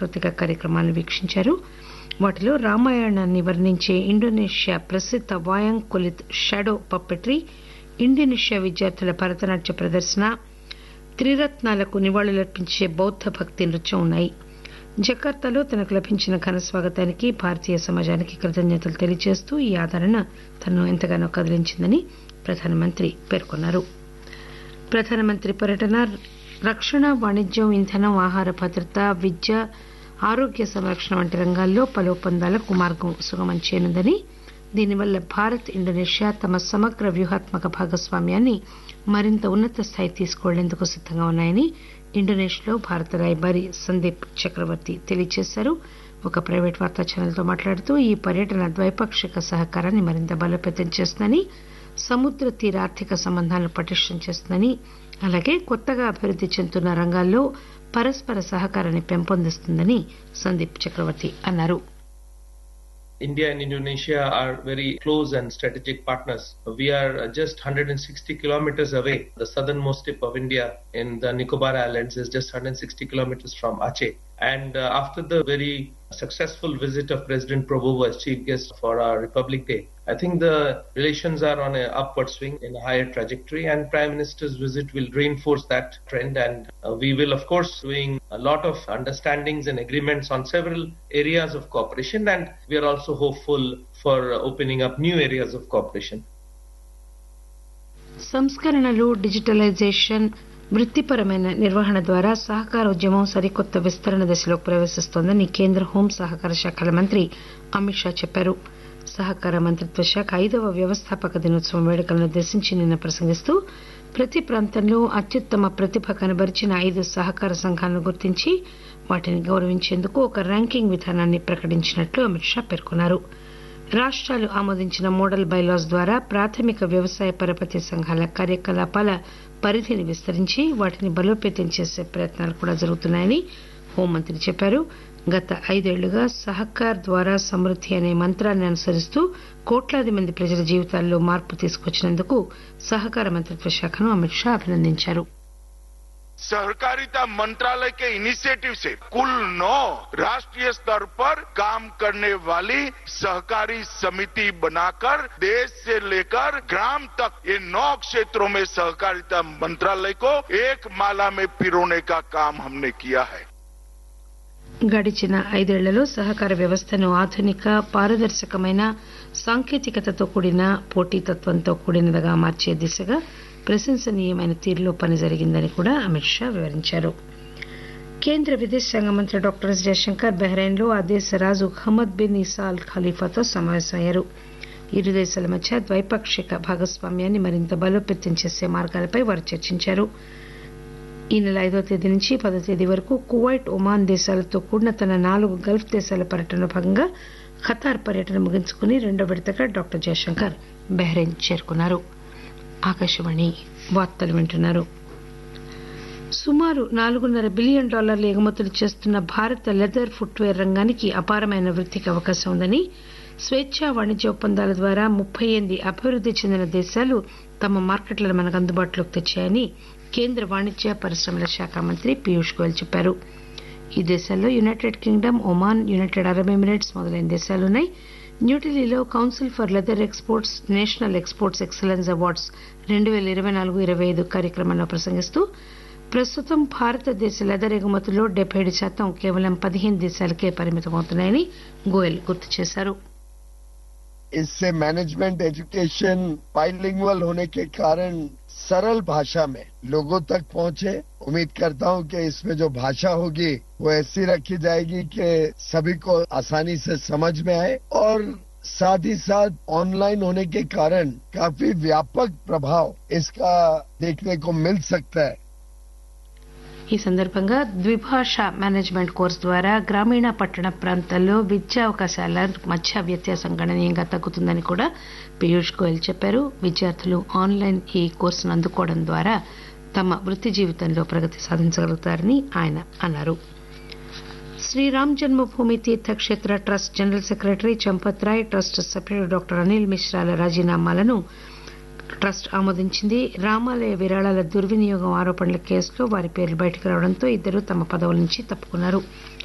సాంస్కృతిక కార్యక్రమాలను వీక్షించారు. వాటిలో రామాయణాన్ని వర్ణించే ఇండోనేషియా ప్రసిద్ధ వాయాంగ్ కులిత్ షాడో పప్పెట్రీ, ఇండోనేషియా విద్యార్థుల భరతనాట్య ప్రదర్శన, త్రిరత్నాలకు నివాళులర్పించే బౌద్ధ భక్తి నృత్యం ఉన్నాయి. జకార్తాలో తనకు లభించిన ఘన స్వాగతానికి భారతీయ సమాజానికి కృతజ్ఞతలు తెలియజేస్తూ ఈ ఆదరణ తనను ఎంతగానో కదిలించిందని ప్రధానమంత్రి పేర్కొన్నారు. ప్రధానమంత్రి పర్యటన రక్షణ, వాణిజ్యం, ఇంధనం, ఆహార భద్రత, విద్య, ఆరోగ్య సంరక్షణ వంటి రంగాల్లో పలు ఒప్పందాలకు మార్గం సుగమం చేయనుందని, దీనివల్ల భారత్, ఇండోనేషియా తమ సమగ్ర వ్యూహాత్మక భాగస్వామ్యాన్ని మరింత ఉన్నత స్థాయి తీసుకువెళ్లేందుకు సిద్దంగా ఉన్నాయని ఇండోనేషియాలో భారత రాయబారి సందీప్ చక్రవర్తి తెలియజేశారు. ఒక ప్రైవేట్ వార్తా ఛానల్తో మాట్లాడుతూ ఈ పర్యటన ద్వైపాక్షిక సహకారాన్ని మరింత బలోపేతం చేస్తుందని, సముద్ర తీర ఆర్థిక సంబంధాలను పటిష్టం చేస్తుందని, అలాగే కొత్తగా అభివృద్ది చెందుతున్న రంగాల్లో పరస్పర సహకారాన్ని పెంపొందిస్తుందని సందీప్ చక్రవర్తి అన్నారు. India and Indonesia are very close and strategic partners. We are just 160 kilometers away. The southernmost tip of India in the Nicobar Islands is just 160 kilometers from Aceh. And after the very successful visit of President Prabowo as chief guest for our Republic Day, I think the relations are on an upward swing in a higher trajectory, and Prime Minister's visit will reinforce that trend. And we will, of course, doing a lot of understandings and agreements on several areas of cooperation, and we are also hopeful for opening up new areas of cooperation. సంస్కరణలు, digitalisation, వృత్తిపరమైన నిర్వహణ ద్వారా సహకార ఉద్యమం సరికొత్త విస్తరణ దశలోకి ప్రవేశిస్తోందని కేంద్ర home సహకార శాఖల మంత్రి అమిత్ షా చెప్పారు. సహకార మంత్రిత్వ శాఖ 5వ వ్యవస్థాపక దినోత్సవం వేడుకలను ఉద్దేశించి నిన్న ప్రసంగిస్తూ ప్రతి ప్రాంతంలో అత్యుత్తమ ప్రతిభ కనబరిచిన 5 సహకార సంఘాలను గుర్తించి వాటిని గౌరవించేందుకు ఒక ర్యాంకింగ్ విధానాన్ని ప్రకటించినట్లు అమిత్ షా పేర్కొన్నారు. రాష్ట్రాలు ఆమోదించిన మోడల్ బైలాస్ ద్వారా ప్రాథమిక వ్యవసాయ పరపతి సంఘాల కార్యకలాపాల పరిధిని విస్తరించి వాటిని బలోపేతం చేసే ప్రయత్నాలు కూడా జరుగుతున్నాయని హోంమంత్రి చెప్పారు. గత 5 ఏళ్లుగా సహకార్ ద్వారా సమృద్ది అనే మంత్రాన్ని అనుసరిస్తూ కోట్లాది మంది ప్రజల జీవితాల్లో మార్పు తీసుకొచ్చినందుకు సహకార మంత్రిత్వ శాఖను అమిత్ షా అభినందించారు. सहकारिता मंत्रालय के इनिशिएटिव से कुल 9 राष्ट्रीय स्तर पर काम करने वाली सहकारी समिति बनाकर देश से लेकर ग्राम तक ये 9 क्षेत्रों में सहकारिता मंत्रालय को एक माला में पिरोने का काम हमने किया है. గడిచిన 5 ఏళ్లలో సహకార వ్యవస్థను ఆధునిక, పారదర్శకమైన, సాంకేతికతతో కూడిన, పోటీతత్వంతో కూడినదిగా మార్చే దిశగా ప్రశంసనీయమైన తీరులో పని జరిగిందని కూడా అమిత్ షా వివరించారు. కేంద్ర విదేశాంగ మంత్రి డాక్టర్ ఎస్ జయశంకర్ బహ్రెయిన్లో ఆ దేశ రాజు హమద్ బిన్ ఇసా అల్ ఖలీఫాతో సమావేశమయ్యారు. ఇరు దేశాల మధ్య ద్వైపాక్షిక భాగస్వామ్యాన్ని మరింత బలోపేతం చేసే మార్గాలపై వారు చర్చించారు. ఈ నెల 5వ తేదీ నుంచి 10వ తేదీ వరకు కువైట్, ఒమాన్ దేశాలతో కూడిన తన 4 గల్ఫ్ దేశాల పర్యటనలో భాగంగా ఖతార్ పర్యటన ముగించుకుని 2వ విడతగా డాక్టర్ జయశంకర్ బహ్రెయిన్ చేరుకున్నారు. ఆకాశవాణి వార్తలు వింటున్నారు. సుమారు $4.5 బిలియన్ ఎగుమతులు చేస్తున్న భారత లెదర్ ఫుట్వేర్ రంగానికి అపారమైన వృద్ధికి అవకాశం ఉందని, స్వేచ్ఛా వాణిజ్య ఒప్పందాల ద్వారా 38 అభివృద్ది చెందిన దేశాలు తమ మార్కెట్లను మనకు అందుబాటులోకి తెచ్చాయని కేంద్ర వాణిజ్య పరిశ్రమల శాఖ మంత్రి పీయూష్ గోయల్ చెప్పారు. ఈ దేశాల్లో United Kingdom, Oman, United Arab Emirates మొదలైన దేశాలున్నాయి. న్యూఢిల్లీలో council for leather exports national exports excellence awards 2024-25 కార్యక్రమంలో ప్రసంగిస్తూ ప్రస్తుతం భారతదేశ లెదర్ ఎగుమతుల్లో 77% కేవలం 15 దేశాలకే పరిమితమవుతున్నాయని గోయల్ గుర్తు చేశారు. इससे मैनेजमेंट एजुकेशन बाइलिंगुअल होने के कारण सरल भाषा में लोगों तक पहुंचे. उम्मीद करता हूं कि इसमें जो भाषा होगी वो ऐसी रखी जाएगी कि सभी को आसानी से समझ में आए, और साथ ही साथ ऑनलाइन होने के कारण काफी व्यापक प्रभाव इसका देखने को मिल सकता है. ఈ సందర్భంగా ద్విభాష మేనేజ్మెంట్ కోర్సు ద్వారా గ్రామీణ, పట్టణ ప్రాంతాల్లో విద్యా అవకాశాల మధ్య వ్యత్యాసం గణనీయంగా తగ్గుతుందని కూడా పీయూష్ గోయల్ చెప్పారు. విద్యార్థులు ఆన్లైన్ ఈ కోర్సును అందుకోవడం ద్వారా తమ వృత్తి జీవితంలో ప్రగతి సాధించగలుగుతారని ఆయన అన్నారు. శ్రీరామ్ జన్మభూమి Teerthkshetra trust general secretary Champat Roy, trust సభ్యుడు డాక్టర్ అనిల్ మిశ్రాల రాజీనామాలను ట్రస్ట్ ఆమోదించింది. రామాలయ విరాళాల దుర్వినియోగం ఆరోపణల కేసులో వారి పేర్లు బయటకు రావడంతో ఇద్దరు తమ పదవుల నుంచి తప్పుకున్నారు.